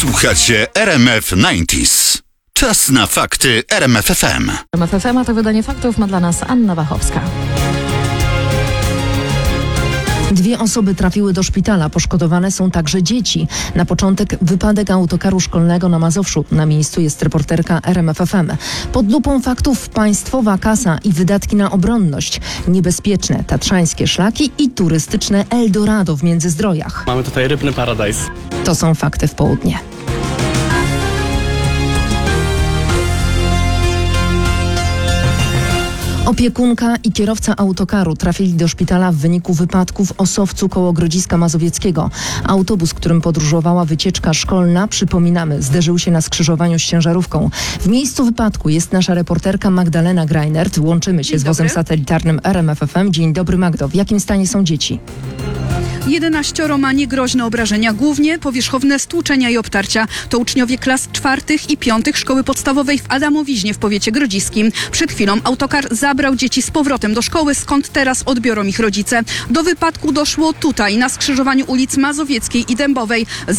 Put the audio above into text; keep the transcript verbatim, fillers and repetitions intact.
Słuchacie R M F dziewięćdziesiąt. Czas na fakty R M F F M. R M F F M, a to wydanie faktów ma dla nas Anna Wachowska. Dwie osoby trafiły do szpitala, poszkodowane są także dzieci. Na początek wypadek autokaru szkolnego na Mazowszu. Na miejscu jest reporterka R M F F M. Pod lupą faktów państwowa kasa i wydatki na obronność. Niebezpieczne tatrzańskie szlaki i turystyczne Eldorado w Międzyzdrojach. Mamy tutaj rybny paradajs. To są fakty w południe. Opiekunka i kierowca autokaru trafili do szpitala w wyniku wypadku w Osowcu koło Grodziska Mazowieckiego. Autobus, którym podróżowała wycieczka szkolna, przypominamy, zderzył się na skrzyżowaniu z ciężarówką. W miejscu wypadku jest nasza reporterka Magdalena Greinert. Łączymy się Dzień z wozem dobry. satelitarnym R M F F M. Dzień dobry, Magdo. W jakim stanie są dzieci? jedenaścioro ma niegroźne obrażenia, głównie powierzchowne stłuczenia i obtarcia. To uczniowie klas czwartych i piątych szkoły podstawowej w Adamowiźnie w powiecie grodziskim. Przed chwilą autokar zabrał dzieci z powrotem do szkoły, skąd teraz odbiorą ich rodzice. Do wypadku doszło tutaj, na skrzyżowaniu ulic Mazowieckiej i Dębowej.